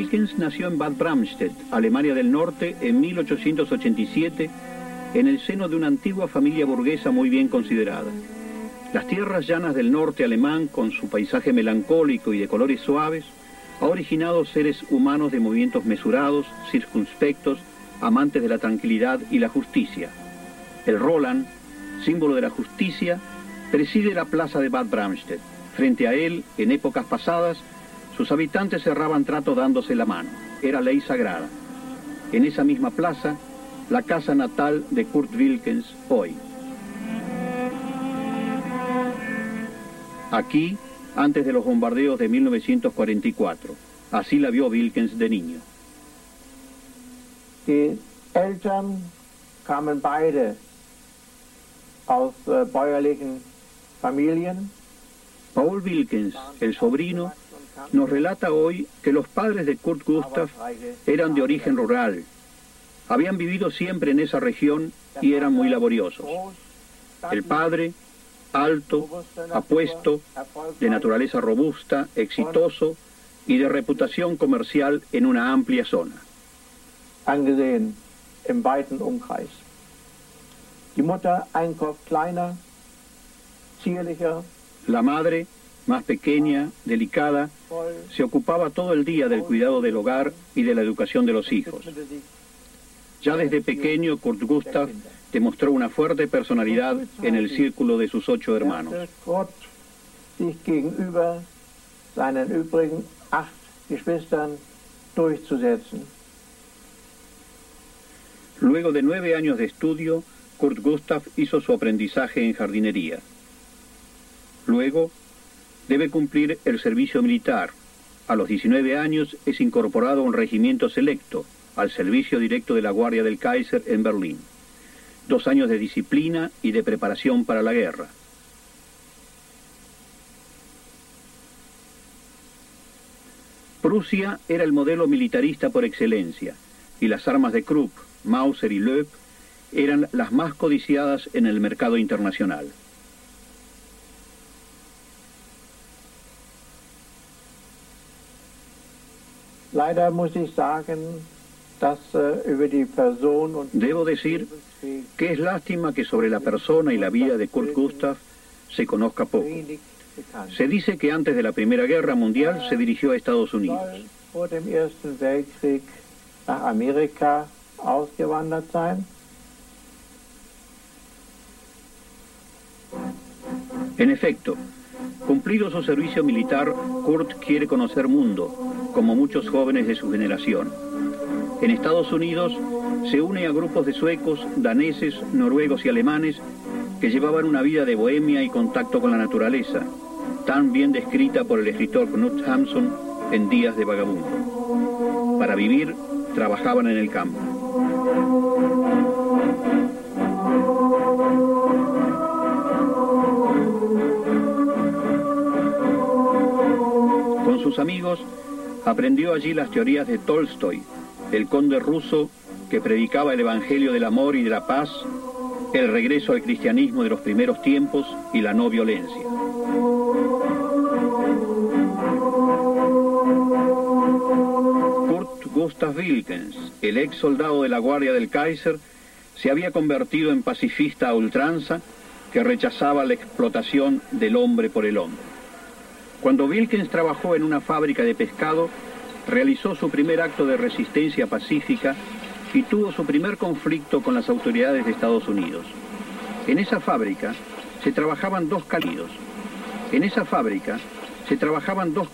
Wilkens nació en Bad Bramstedt, Alemania del Norte, en 1887, en el seno de una antigua familia burguesa muy bien considerada. Las tierras llanas del norte alemán, con su paisaje melancólico y de colores suaves, ha originado seres humanos de movimientos mesurados, circunspectos, amantes de la tranquilidad y la justicia. El Roland, símbolo de la justicia, preside la plaza de Bad Bramstedt. Frente a él, en épocas pasadas, sus habitantes cerraban trato dándose la mano. Era ley sagrada. En esa misma plaza, la casa natal de Kurt Wilkens hoy. Aquí, antes de los bombardeos de 1944. Así la vio Wilkens de niño. Die Eltern kamen beide aus bäuerlichen Familien. Paul Wilkens, el sobrino, nos relata hoy que los padres de Kurt Gustav eran de origen rural. Habían vivido siempre en esa región y eran muy laboriosos. El padre, alto, apuesto, de naturaleza robusta, exitoso y de reputación comercial en una amplia zona. Angesehen im weiten Umkreis. Die Mutter ein Kopf kleiner, zierlicher. La madre, más pequeña, delicada, se ocupaba todo el día del cuidado del hogar y de la educación de los hijos. Ya desde pequeño, Kurt Gustav demostró una fuerte personalidad en el círculo de sus 8 hermanos. Kurt sich gegenüber seinen übrigen 8 Geschwistern durchzusetzen. Luego de 9 años de estudio, Kurt Gustav hizo su aprendizaje en jardinería. Luego, debe cumplir el servicio militar. A los 19 años es incorporado a un regimiento selecto, al servicio directo de la Guardia del Kaiser en Berlín. 2 años de disciplina y de preparación para la guerra. Prusia era el modelo militarista por excelencia, y las armas de Krupp, Mauser y Loeb eran las más codiciadas en el mercado internacional. Leider muss ich sagen, dass über die Person und Debo decir que es lástima que sobre la persona y la vida de Kurt Gustav se conozca poco. wenig bekannt. Se dice que antes de la Primera Guerra Mundial se dirigió a Estados Unidos. Soll vor dem Ersten Weltkrieg nach Amerika ausgewandert sein. En efecto, cumplido su servicio militar, Kurt quiere conocer mundo, como muchos jóvenes de su generación. En Estados Unidos se une a grupos de suecos, daneses, noruegos y alemanes que llevaban una vida de bohemia y contacto con la naturaleza, tan bien descrita por el escritor Knut Hamsun en Días de Vagabundo. Para vivir, trabajaban en el campo. Con sus amigos, aprendió allí las teorías de Tolstoy, el conde ruso que predicaba el evangelio del amor y de la paz, el regreso al cristianismo de los primeros tiempos y la no violencia. Kurt Gustav Wilkens, el ex soldado de la Guardia del Kaiser, se había convertido en pacifista a ultranza que rechazaba la explotación del hombre por el hombre. Cuando Wilkens trabajó en una fábrica de pescado, realizó su primer acto de resistencia pacífica y tuvo su primer conflicto con las autoridades de Estados Unidos. En esa fábrica se trabajaban dos